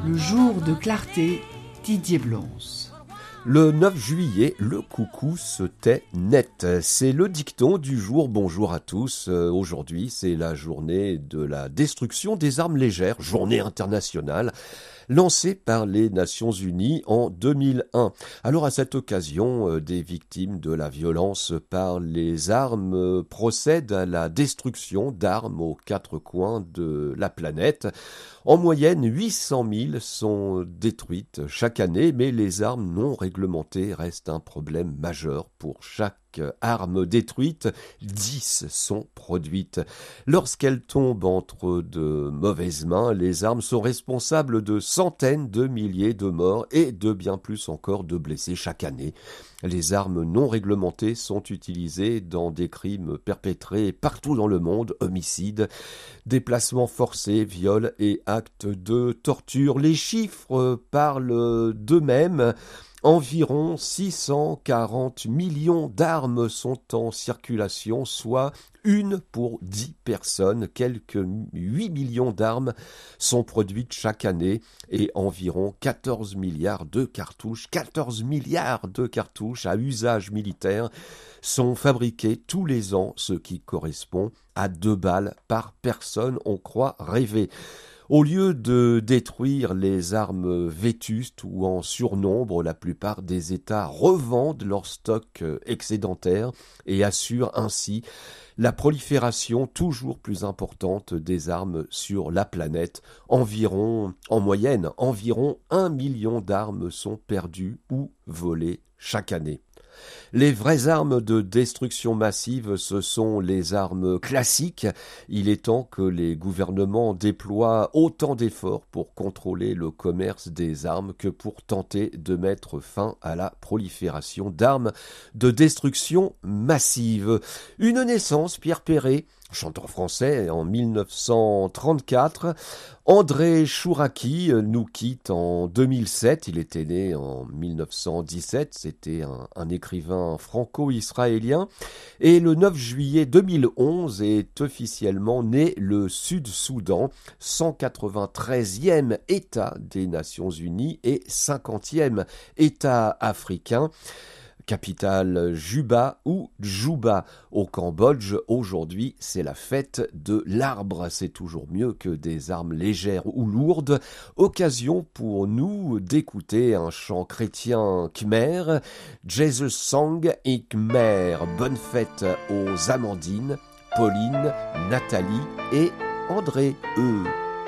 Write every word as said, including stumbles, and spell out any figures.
Le jour de clarté, Didier Blonce. Le neuf juillet, le coucou se tait net. C'est le dicton du jour. Bonjour à tous. Euh, aujourd'hui, c'est la journée de la destruction des armes légères, journée internationale, lancée par les Nations Unies en deux mille un. Alors à cette occasion, euh, des victimes de la violence par les armes euh, procèdent à la destruction d'armes aux quatre coins de la planète. En moyenne, huit cent mille sont détruites chaque année, mais les armes non réglementées restent un problème majeur. Pour chaque arme détruite, dix sont produites. Lorsqu'elles tombent entre de mauvaises mains, les armes sont responsables de centaines de milliers de morts et de bien plus encore de blessés chaque année. Les armes non réglementées sont utilisées dans des crimes perpétrés partout dans le monde, homicides, déplacements forcés, viols et actes de torture. Les chiffres parlent d'eux-mêmes. Environ six cent quarante millions d'armes sont en circulation, soit une pour dix personnes. Quelques huit millions d'armes sont produites chaque année et environ quatorze milliards de cartouches, quatorze milliards de cartouches à usage militaire sont fabriquées tous les ans, ce qui correspond à deux balles par personne, on croit rêver. Au lieu de détruire les armes vétustes ou en surnombre, la plupart des États revendent leurs stocks excédentaires et assurent ainsi la prolifération toujours plus importante des armes sur la planète. Environ, en moyenne, environ un million d'armes sont perdues ou volées chaque année. Les vraies armes de destruction massive, ce sont les armes classiques. Il est temps que les gouvernements déploient autant d'efforts pour contrôler le commerce des armes que pour tenter de mettre fin à la prolifération d'armes de destruction massive. Une naissance, Pierre Perret, chanteur français, en mille neuf cent trente-quatre. André Chouraki nous quitte en deux mille sept. Il était né en mille neuf cent dix-sept. C'était un, un écrivain franco-israélien. Et le neuf juillet deux mille onze est officiellement né le Sud-Soudan, cent quatre-vingt-treizième État des Nations Unies et cinquantième État africain. Capitale Juba ou Djouba. Au Cambodge, aujourd'hui, c'est la fête de l'arbre. C'est toujours mieux que des armes légères ou lourdes. Occasion pour nous d'écouter un chant chrétien khmer, Jesus Song et Khmer. Bonne fête aux Amandine, Pauline, Nathalie et André E.